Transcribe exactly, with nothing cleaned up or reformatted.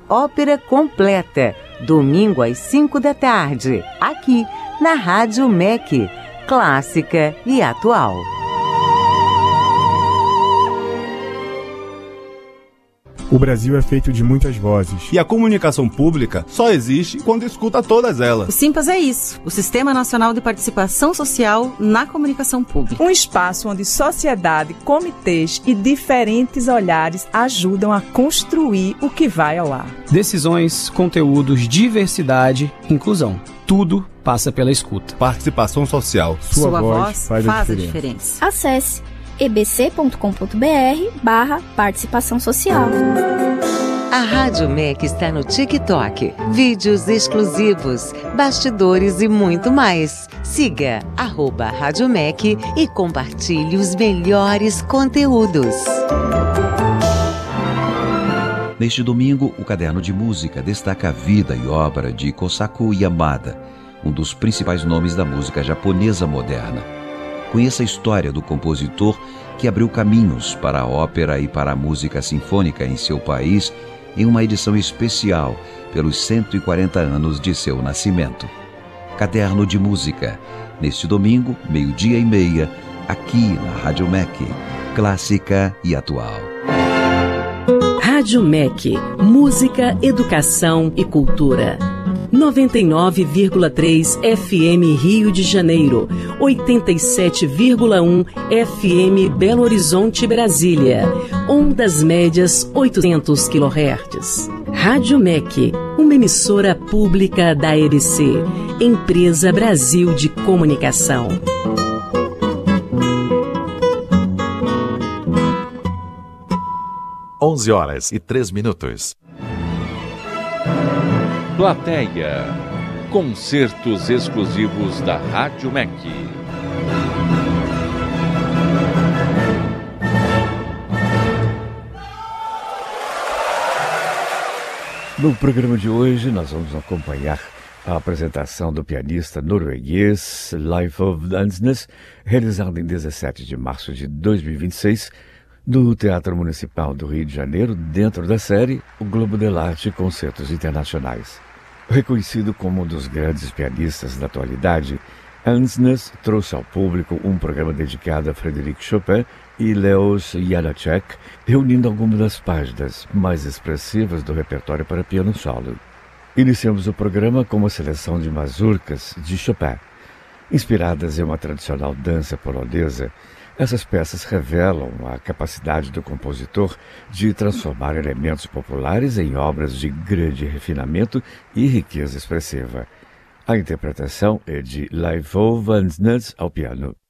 Ópera Completa, domingo às cinco da tarde, aqui na Rádio M E C, clássica e atual. O Brasil é feito de muitas vozes. E a comunicação pública só existe quando escuta todas elas. O Simpas é isso, o Sistema Nacional de Participação Social na Comunicação Pública. Um espaço onde sociedade, comitês e diferentes olhares ajudam a construir o que vai ao ar. Decisões, conteúdos, diversidade, inclusão. Tudo passa pela escuta. Participação social. Sua, Sua voz, voz faz, faz a, diferença. a diferença. Acesse e b c ponto com ponto b r barra participação social. A Rádio M E C está no TikTok. Vídeos exclusivos, bastidores e muito mais. Siga arroba Rádio M E C e compartilhe os melhores conteúdos. Neste domingo, o Caderno de Música destaca a vida e obra de Kosaku Yamada, um dos principais nomes da música japonesa moderna. Conheça a história do compositor que abriu caminhos para a ópera e para a música sinfônica em seu país em uma edição especial pelos cento e quarenta anos de seu nascimento. Caderno de Música, neste domingo, meio-dia e meia, aqui na Rádio M E C, clássica e atual. Rádio M E C, música, educação e cultura. noventa e nove vírgula três F M Rio de Janeiro, oitenta e sete vírgula um F M Belo Horizonte, Brasília, ondas médias oitocentos quilohertz. Rádio M E C, uma emissora pública da E B C, Empresa Brasil de Comunicação. onze horas e três minutos. Plateia. Concertos exclusivos da Rádio M E C. No programa de hoje, nós vamos acompanhar a apresentação do pianista norueguês Leif Ove Andsnes, realizada em dezessete de março de dois mil e vinte e seis, no Teatro Municipal do Rio de Janeiro, dentro da série O Globo dell'Arte Concertos Internacionais. Reconhecido como um dos grandes pianistas da atualidade, Andsnes trouxe ao público um programa dedicado a Frédéric Chopin e Leos Janáček, reunindo algumas das páginas mais expressivas do repertório para piano solo. Iniciamos o programa com uma seleção de mazurcas de Chopin. Inspiradas em uma tradicional dança polonesa, essas peças revelam a capacidade do compositor de transformar elementos populares em obras de grande refinamento e riqueza expressiva. A interpretação é de Leif Ove Andsnes ao piano.